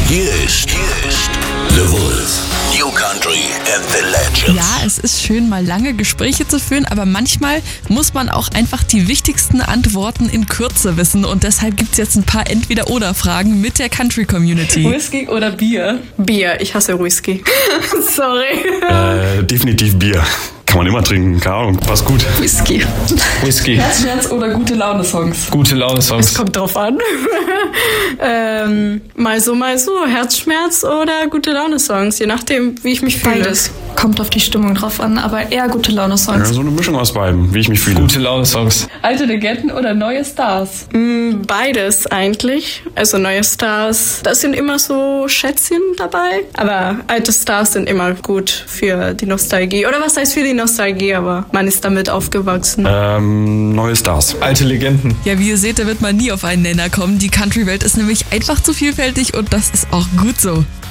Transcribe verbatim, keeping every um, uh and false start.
Hier ist, hier ist The Wolf. New Country and the Legends. Ja, es ist schön, mal lange Gespräche zu führen, aber manchmal muss man auch einfach die wichtigsten Antworten in Kürze wissen. Und deshalb gibt es jetzt ein paar Entweder-Oder-Fragen mit der Country-Community. Whisky oder Bier? Bier, ich hasse Whisky. Sorry. Äh, definitiv Bier. Kann man immer trinken, keine Ahnung, passt gut. Whisky. Whisky. Herzschmerz oder gute Laune-Songs? Gute Laune-Songs. Es kommt drauf an. ähm, mal so, mal so. Herzschmerz oder gute Laune-Songs, je nachdem, wie ich mich fühle. Beides. Kommt auf die Stimmung drauf an, aber eher gute Laune-Songs. Ja, so eine Mischung aus beiden, wie ich mich fühle. Gute Laune-Songs. Alte Legenden oder neue Stars? Mm, Beides eigentlich. Also neue Stars, da sind immer so Schätzchen dabei. Aber alte Stars sind immer gut für die Nostalgie. Oder was heißt für die Nostalgie, aber man ist damit aufgewachsen. Ähm, neue Stars. Alte Legenden. Ja, wie ihr seht, da wird man nie auf einen Nenner kommen. Die Country-Welt ist nämlich einfach zu vielfältig und das ist auch gut so.